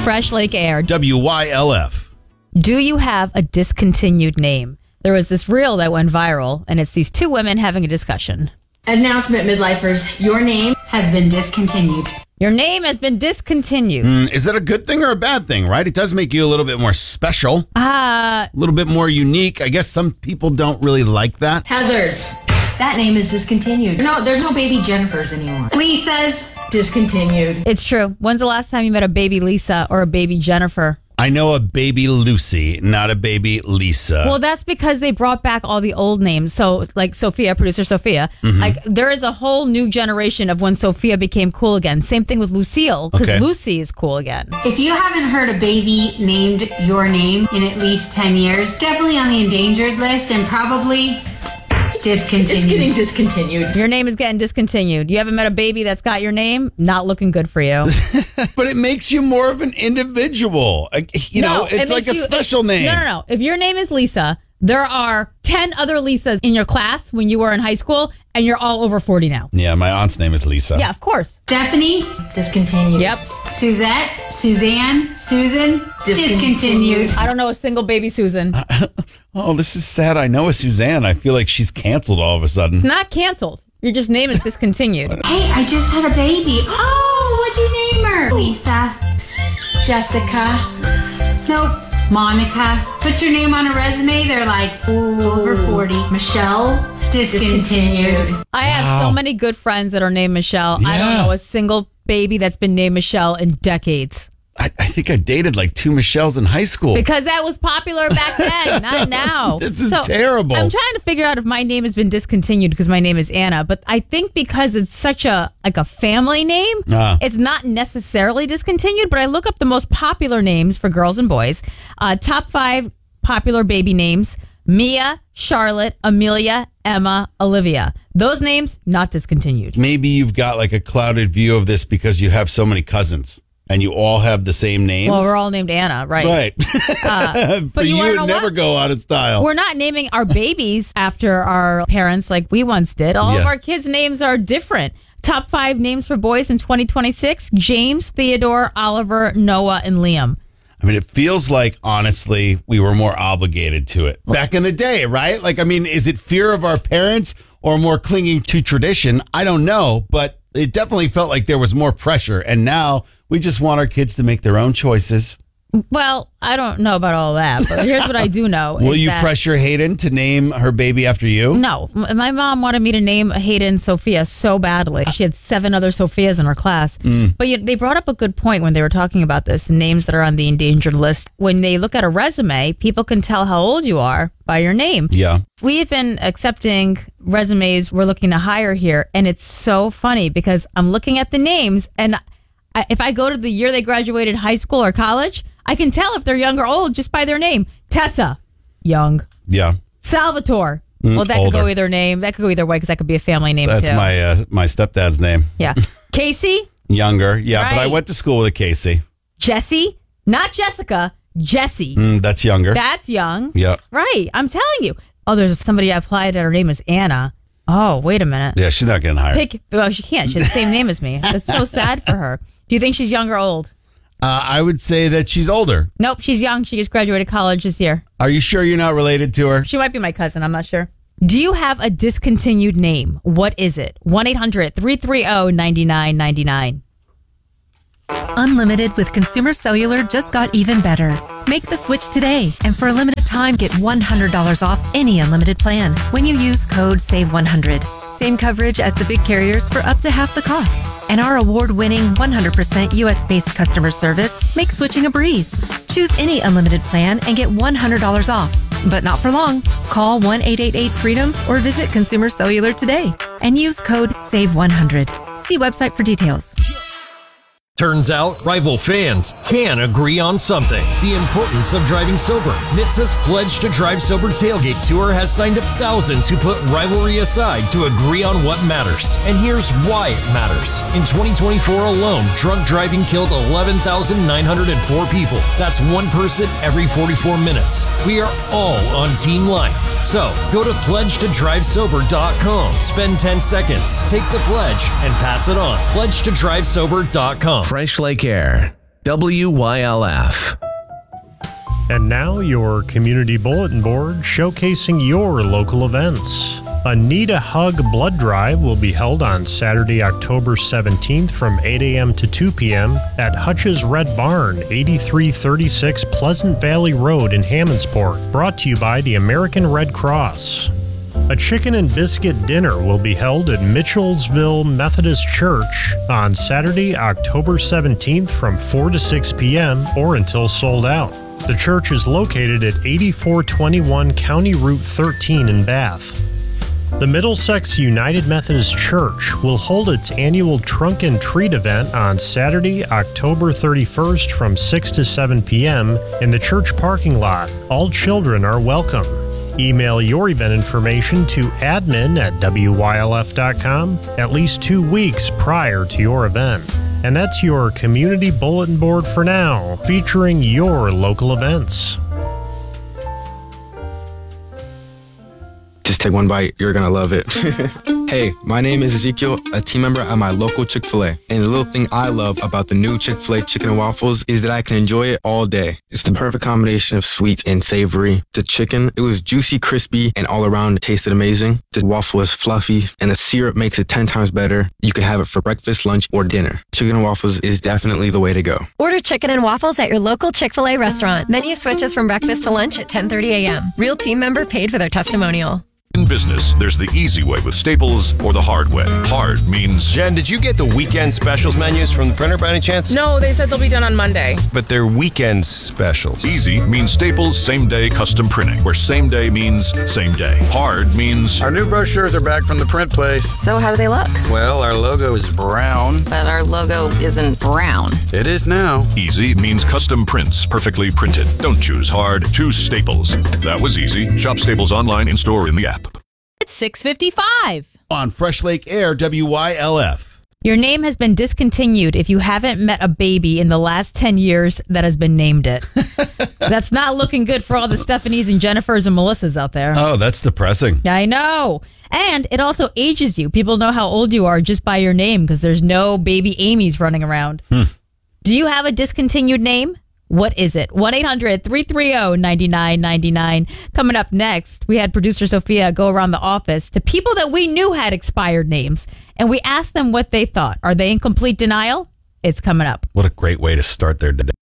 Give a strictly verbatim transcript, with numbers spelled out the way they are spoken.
Fresh Lake Air. W Y L F. Do you have a discontinued name? There was this reel that went viral, and it's these two women having a discussion. Announcement, midlifers. Your name has been discontinued. Your name has been discontinued. Mm, is that a good thing or a bad thing, right? It does make you a little bit more special. Uh, a little bit more unique. I guess some people don't really like that. Heather's. That name is discontinued. No, there's no baby Jennifers anymore. Lisa's. Discontinued. It's true. When's the last time you met a baby Lisa or a baby Jennifer? I know a baby Lucy, not a baby Lisa. Well, that's because they brought back all the old names. So, like Sophia, producer Sophia. Mm-hmm. Like, there is a whole new generation of when Sophia became cool again. Same thing with Lucille, because Okay. Lucy is cool again. If you haven't heard a baby named your name in at least ten years, definitely on the endangered list and probably discontinued. It's getting discontinued. Your name is getting discontinued. You haven't met a baby that's got your name? Not looking good for you. But it makes you more of an individual. Like, You No, know, it it's like makes a you- special it- name. No, no, no. If your name is Lisa, there are ten other Lisas in your class when you were in high school, and you're all over forty now. Yeah, my aunt's name is Lisa. Yeah, of course. Stephanie. Discontinued. Yep. Suzette. Suzanne. Susan. Discontinued. I don't know a single baby Susan. Oh, this is sad. I know a Suzanne. I feel like she's canceled all of a sudden. It's not canceled. Your just name is discontinued. Hey, I just had a baby. Oh, what'd you name her? Lisa. Jessica. Nope. Monica. Put your name on a resume. They're like, ooh, over forty. Michelle. Discontinued. I have so many good friends that are named Michelle. I don't Yeah. know a single baby that's been named Michelle in decades. I, I think I dated like two Michelles in high school. Because that was popular back then, not now. This is terrible. I'm trying to figure out if my name has been discontinued because my name is Anna, but I think because it's such a like a family name, Ah. it's not necessarily discontinued. But I look up the most popular names for girls and boys. Uh, top five popular baby names: Mia, Charlotte, Amelia, Emma, Olivia. Those names not discontinued. Maybe you've got like a clouded view of this because you have so many cousins and you all have the same names. Well, we're all named Anna, right? right. Uh, For but you you, wanna it know never what? go out of style. We're not naming our babies after our parents like we once did. All of Yeah. our kids' names are different. Top five names for boys in twenty twenty-six: James, Theodore, Oliver, Noah, and Liam. I mean, it feels like, honestly, we were more obligated to it back in the day, right? Like, I mean, is it fear of our parents or more clinging to tradition? I don't know, but it definitely felt like there was more pressure. And now we just want our kids to make their own choices. Well, I don't know about all that, but here's what I do know. Will is you that- pressure Hayden to name her baby after you? No. M- My mom wanted me to name Hayden Sophia so badly. She had seven other Sophias in her class. Mm. But you, they brought up a good point when they were talking about this, the names that are on the endangered list. When they look at a resume, people can tell how old you are by your name. Yeah. We've been accepting resumes we're looking to hire here, and it's so funny because I'm looking at the names, and I, if I go to the year they graduated high school or college, I can tell if they're young or old just by their name. Tessa, young. Yeah. Salvatore. Mm, Well, that could go older. either name. That could go either way because that could be a family name That's too. my uh, my stepdad's name. Yeah. Casey, Younger. Yeah, but I Right. went to school with a Casey. Jesse, not Jessica, Jessie. Mm, that's younger. That's young. Yeah. Right. I'm telling you. Oh, there's somebody I applied that her name is Anna. Oh, wait a minute. Yeah, she's not getting hired. Pick. Well, she can't. She has the same name as me. That's so sad for her. Do you think she's young or old? Uh, I would say that she's older. Nope, she's young. She just graduated college this year. Are you sure you're not related to her? She might be my cousin. I'm not sure. Do you have a discontinued name? What is it? one eight hundred three three zero nine nine nine nine. Unlimited with Consumer Cellular just got even better. Make the switch today, and for a limited time, get one hundred dollars off any unlimited plan when you use code save one hundred. Same coverage as the big carriers for up to half the cost. And our award-winning one hundred percent U S-based customer service makes switching a breeze. Choose any unlimited plan and get one hundred dollars off. But not for long. Call one eight eight eight freedom or visit Consumer Cellular today and use code save one hundred. See website for details. Turns out, rival fans can agree on something. The importance of driving sober. N H T S A's Pledge to Drive Sober Tailgate Tour has signed up thousands who put rivalry aside to agree on what matters. And here's why it matters. In twenty twenty-four alone, drunk driving killed eleven thousand nine hundred four people. That's one person every forty-four minutes. We are all on Team Life. So, go to pledge to drive sober dot com, spend ten seconds, take the pledge, and pass it on. pledge to drive sober dot com. Fresh Lake Air. W Y L F. And now your community bulletin board showcasing your local events. A Need a Hug blood drive will be held on Saturday, October seventeenth from eight a.m. to two p.m. at Hutch's Red Barn, eighty-three thirty-six Pleasant Valley Road in Hammondsport. Brought to you by the American Red Cross. A chicken and biscuit dinner will be held at Mitchellsville Methodist Church on Saturday, October seventeenth from four to six p.m. or until sold out. The church is located at eighty-four twenty-one County Route thirteen in Bath. The Middlesex United Methodist Church will hold its annual Trunk and Treat event on Saturday, October thirty-first from six to seven p.m. in the church parking lot. All children are welcome. Email your event information to admin at W Y L F dot com at least two weeks prior to your event. And that's your community bulletin board for now, featuring your local events. Just take one bite. You're going to love it. Hey, my name is Ezekiel, a team member at my local Chick-fil-A. And the little thing I love about the new Chick-fil-A chicken and waffles is that I can enjoy it all day. It's the perfect combination of sweet and savory. The chicken, it was juicy, crispy, and all around it tasted amazing. The waffle is fluffy, and the syrup makes it ten times better. You can have it for breakfast, lunch, or dinner. Chicken and waffles is definitely the way to go. Order chicken and waffles at your local Chick-fil-A restaurant. Menu switches from breakfast to lunch at ten thirty a.m. Real team member paid for their testimonial. In business, there's the easy way with Staples or the hard way. Hard means... Jen, did you get the weekend specials menus from the printer by any chance? No, they said they'll be done on Monday. But they're weekend specials. Easy means Staples same-day custom printing, where same day means same day. Hard means... Our new brochures are back from the print place. So how do they look? Well, our logo is brown. But our logo isn't brown. It is now. Easy means custom prints, perfectly printed. Don't choose hard, choose Staples. That was easy. Shop Staples online, in-store, in the app. It's six fifty-five. On Fresh Lake Air, W Y L F. Your name has been discontinued if you haven't met a baby in the last ten years that has been named it. That's not looking good for all the Stephanies and Jennifers and Melissas out there. Oh, that's depressing. I know. And it also ages you. People know how old you are just by your name because there's no baby Amy's running around. Hmm. Do you have a discontinued name? What is it? one eight hundred three three zero nine nine nine nine. Coming up next, we had producer Sophia go around the office to people that we knew had expired names, and we asked them what they thought. Are they in complete denial? It's coming up. What a great way to start their day.